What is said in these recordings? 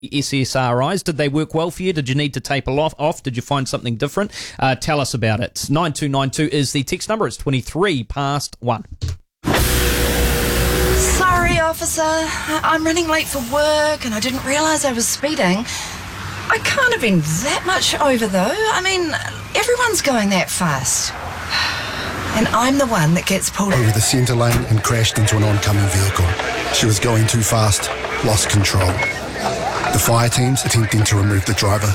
SSRIs. Did they work well for you? Did you need to taper off? Did you find something different? Tell us about it. 9292 is the text number. It's 23 past 1. Sorry, officer. I'm running late for work and I didn't realise I was speeding. I can't have been that much over, though. I mean, everyone's going that fast. And I'm the one that gets pulled over the centre lane and crashed into an oncoming vehicle. She was going too fast, lost control. The fire team's attempting to remove the driver.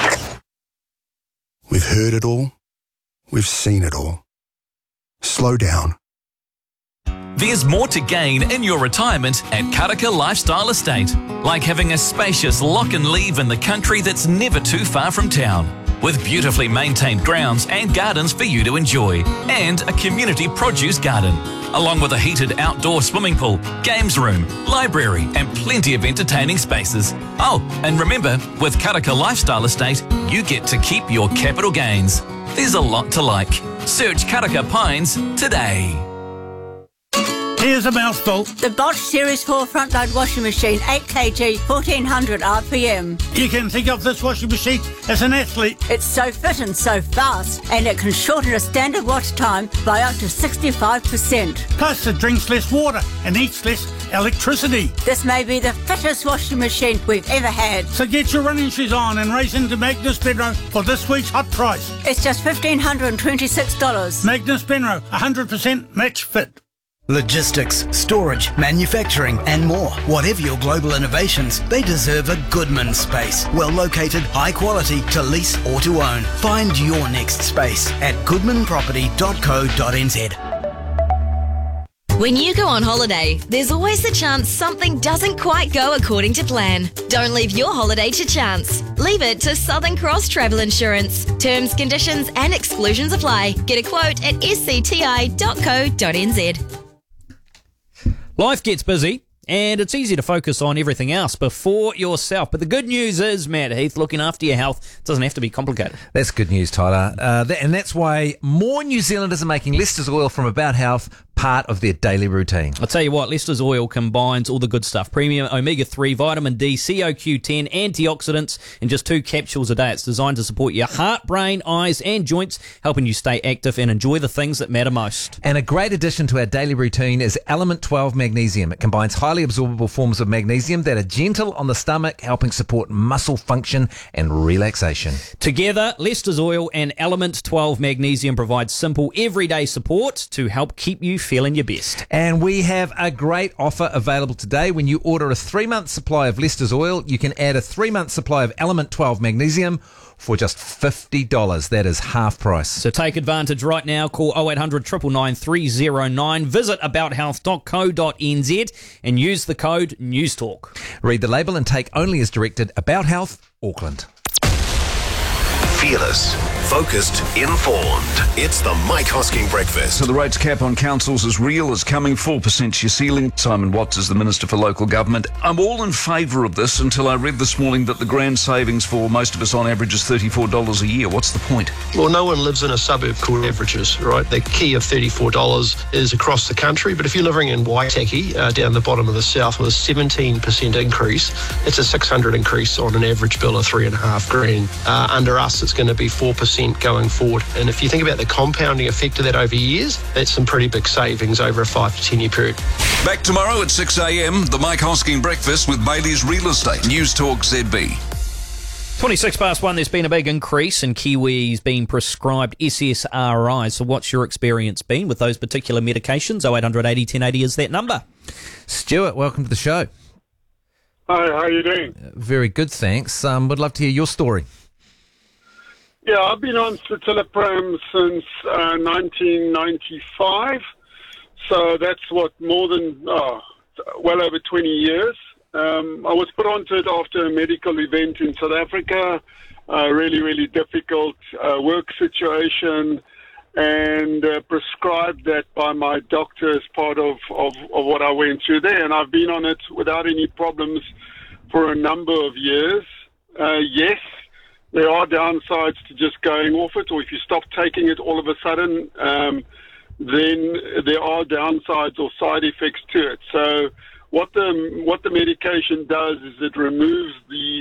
We've heard it all. We've seen it all. Slow down. There's more to gain in your retirement at Karaka Lifestyle Estate, like having a spacious lock and leave in the country that's never too far from town, with beautifully maintained grounds and gardens for you to enjoy, and a community produce garden, along with a heated outdoor swimming pool, games room, library and plenty of entertaining spaces. Oh, and remember, with Karaka Lifestyle Estate, you get to keep your capital gains. There's a lot to like. Search Karaka Pines today. Here's a mouthful. The Bosch Series 4 front-load washing machine, 8kg, 1400 RPM. You can think of this washing machine as an athlete. It's so fit and so fast, and it can shorten a standard wash time by up to 65%. Plus, it drinks less water and eats less electricity. This may be the fittest washing machine we've ever had. So get your running shoes on and race into Magnus Benro for this week's hot price. It's just $1,526. Magnus Benro, 100% match fit. Logistics, storage, manufacturing and more. Whatever your global innovations, they deserve a Goodman space. Well located, high quality, to lease or to own. Find your next space at goodmanproperty.co.nz. When you go on holiday, there's always the chance something doesn't quite go according to plan. Don't leave your holiday to chance. Leave it to Southern Cross Travel Insurance. Terms, conditions and exclusions apply. Get a quote at scti.co.nz. Life gets busy, and it's easy to focus on everything else before yourself. But the good news is, Matt Heath, looking after your health doesn't have to be complicated. That's good news, Tyler. And that's why more New Zealanders are making Lester's Oil from About Health part of their daily routine. I'll tell you what, Lester's Oil combines all the good stuff. Premium omega-3, vitamin D, CoQ10, antioxidants in just 2 capsules a day. It's designed to support your heart, brain, eyes and joints, helping you stay active and enjoy the things that matter most. And a great addition to our daily routine is Element 12 Magnesium. It combines highly absorbable forms of magnesium that are gentle on the stomach, helping support muscle function and relaxation. Together, Lester's Oil and Element 12 Magnesium provide simple, everyday support to help keep you feeling your best. And we have a great offer available today. When you order a 3-month supply of Lester's Oil, you can add a 3-month supply of Element 12 Magnesium for just $50. That is half price. So take advantage right now. Call 0800 999 309. Visit abouthealth.co.nz and use the code NEWSTALK. Read the label and take only as directed. About Health, Auckland. Fearless, focused, informed. It's the Mike Hosking Breakfast. So the rates cap on councils is real, is coming, 4% your ceiling. Simon Watts is the Minister for Local Government. I'm all in favour of this until I read this morning that the grand savings for most of us on average is $34 a year. What's the point? Well, no one lives in a suburb called averages, right? The key of $34 is across the country, but if you're living in Waitaki, down the bottom of the south, with a 17% increase, it's a $600 increase on an average bill of $3,500. Under us, it's going to be 4% going forward. And if you think about the compounding effect of that over years, that's some pretty big savings over a 5 to 10 year period. Back tomorrow at 6 a.m, the Mike Hosking Breakfast with Bailey's Real Estate. News Talk ZB. 26 past 1, there's been a big increase in Kiwis being prescribed SSRIs. So what's your experience been with those particular medications? 0800 80 1080 is that number. Stuart, welcome to the show. Hi, how are you doing? Very good, thanks. Would love to hear your story. Yeah, I've been on citalopram since 1995, so that's more than well over 20 years. I was put onto it after a medical event in South Africa, really difficult work situation, and prescribed that by my doctor as part of what I went through there, and I've been on it without any problems for a number of years. Yes, there are downsides to just going off it, or if you stop taking it all of a sudden, then there are downsides or side effects to it. So what the medication does is it removes the